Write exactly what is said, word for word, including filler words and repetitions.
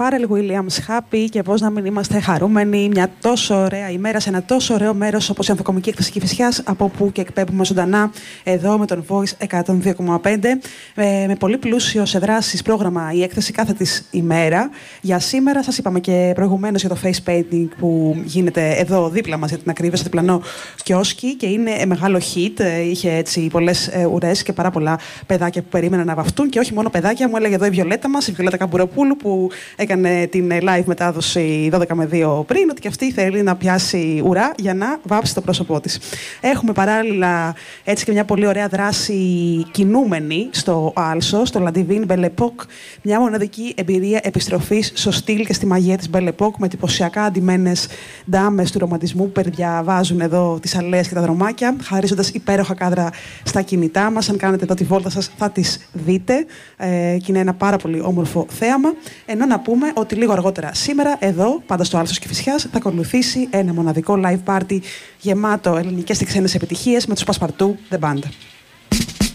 Pharrell Williams, Happy, και πώς να μην είμαστε χαρούμενοι μια τόσο ωραία ημέρα σε ένα τόσο ωραίο μέρος όπως η Ανθοκομική Έκθεση Κηφισιάς, από που και εκπέμπουμε ζωντανά εδώ με τον Voice εκατόν δύο κόμμα πέντε. Με, με πολύ πλούσιο σε δράσεις πρόγραμμα η έκθεση κάθε της ημέρα. Για σήμερα σας είπαμε και προηγουμένως για το face painting που γίνεται εδώ δίπλα μας, για την ακρίβεια, στο διπλανό κιόσκι, και είναι μεγάλο hit. Είχε έτσι πολλές ουρές και πάρα πολλά παιδάκια που περίμεναν να βαφτούν, και όχι μόνο παιδάκια. Μου έλεγε εδώ η Βιολέτα μας, η Βιολέτα Καμπουροπούλου, που έκανε την live μετάδοση δώδεκα με δύο πριν, ότι και αυτή θέλει να πιάσει ουρά για να βάψει το πρόσωπό της. Έχουμε παράλληλα έτσι και μια πολύ ωραία δράση κινούμενη στο Άλσο, στο La Divine Belle Époque, μια μοναδική εμπειρία επιστροφής στο στυλ και στη μαγεία της Belle Époque, με εντυπωσιακά αντιμένες ντάμες του ρομαντισμού που περιδιαβάζουν εδώ τις αλέες και τα δρομάκια, χαρίζοντας υπέροχα κάδρα στα κινητά μας. Αν κάνετε εδώ τη βόλτα σας θα τις δείτε, ε, και είναι ένα πάρα πολύ όμορφο θέαμα. Ενώ να πούμε ότι λίγο αργότερα σήμερα, εδώ, πάντα στο Άλσος Κηφισιάς, θα ακολουθήσει ένα μοναδικό live party γεμάτο ελληνικές και ξένες επιτυχίες με τους Passepartout The Band.